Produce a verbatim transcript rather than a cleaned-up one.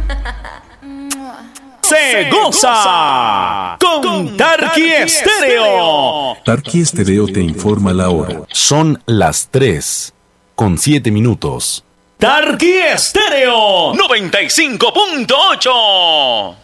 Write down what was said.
Se goza con Tarqui Estéreo. Tarqui Estéreo te informa la hora. Son las tres con siete minutos. Tarqui Estéreo noventa y cinco punto ocho.